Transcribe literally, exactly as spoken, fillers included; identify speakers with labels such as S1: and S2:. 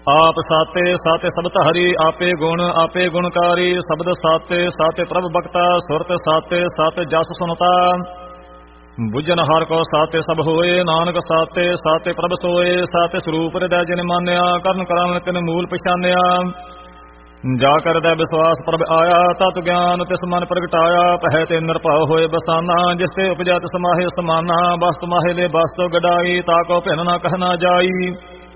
S1: ਆਪ ਸਾਤੇ ਸਾਤੇ ਸਬਤ ਹਰੀ ਆਪੇ ਗੁਣ ਆਪੇ ਗੁਣਕਾਰੀ ਸ਼ਬਦ ਸਾਤੇ ਸਾਤੇ ਪ੍ਰਭ ਬਖਤਾ ਸੁਰਤ ਸਾਤੇ ਸਾਤੇ ਜਸ ਸੁਨਤਾ ਬੁਝਨ ਹਰ ਕੋ ਸਾਤੇ ਸਭ ਹੋਏ ਨਾਨਕ ਸਾਤੇ ਸਾਤੇ ਪ੍ਰਭ ਸੋਏ ਸਾਤੇ ਸਰੂਪ ਹਿਰਦੈ ਜਿਨ ਮਾਨਿਆ ਕਰਨ ਕਰਾਵਨ ਤਿਨ ਮੂਲ ਪਛਾਨਿਆ ਜਾ ਕਰਦਾ ਵਿਸ਼ਵਾਸ ਪ੍ਰਭ ਆਇਆ ਤਤ ਗਿਆਨ ਤਿਸ ਮਨ ਪ੍ਰਗਟਾਇਆ ਪਹਿ ਤੇ ਨਿਰਭਉ ਹੋਏ ਬਸਾਨਾ ਜਿਸ ਤੇ ਉਪਜਾ ਤਿਸ ਮਾਹੇ ਸਮਾਨਾ ਬਸਤ ਮਾਹੇ ਲੈ ਬਸਤ ਗਡਾਈ ਤਾ ਕੋ ਭਿੰਨ ਨਾ ਕਹਿ ਨਾ ਜਾਈ